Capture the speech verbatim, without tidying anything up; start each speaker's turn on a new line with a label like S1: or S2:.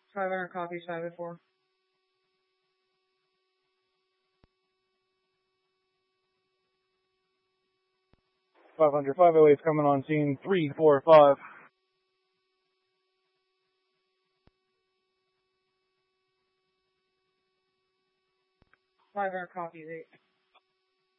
S1: five hundred copies, five oh four.
S2: five hundred, five oh eight coming on scene, three four five.
S1: five hundred copies, eight.